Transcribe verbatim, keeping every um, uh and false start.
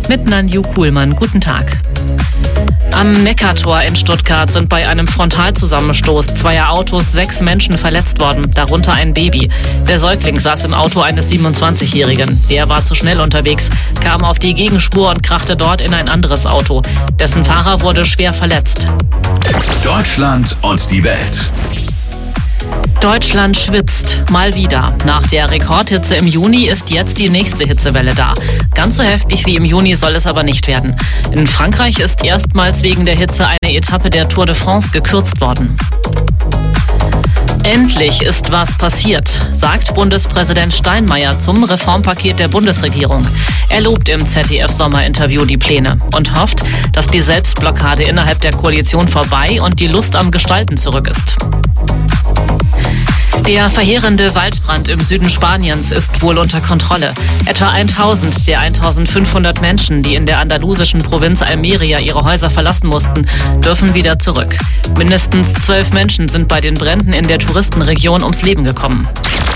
mit Nanju Kuhlmann. Guten Tag. Am Neckartor in Stuttgart sind bei einem Frontalzusammenstoß zweier Autos sechs Menschen verletzt worden, darunter ein Baby. Der Säugling saß im Auto eines siebenundzwanzigjährigen. Der war zu schnell unterwegs, kam auf die Gegenspur und krachte dort in ein anderes Auto. Dessen Fahrer wurde schwer verletzt. Deutschland und die Welt. Deutschland schwitzt. Mal wieder. Nach der Rekordhitze im Juni ist jetzt die nächste Hitzewelle da. Ganz so heftig wie im Juni soll es aber nicht werden. In Frankreich ist erstmals wegen der Hitze eine Etappe der Tour de France gekürzt worden. Endlich ist was passiert, sagt Bundespräsident Steinmeier zum Reformpaket der Bundesregierung. Er lobt im Z D F-Sommerinterview die Pläne und hofft, dass die Selbstblockade innerhalb der Koalition vorbei und die Lust am Gestalten zurück ist. Der verheerende Waldbrand im Süden Spaniens ist wohl unter Kontrolle. Etwa tausend der eintausendfünfhundert Menschen, die in der andalusischen Provinz Almeria ihre Häuser verlassen mussten, dürfen wieder zurück. Mindestens zwölf Menschen sind bei den Bränden in der Touristenregion ums Leben gekommen.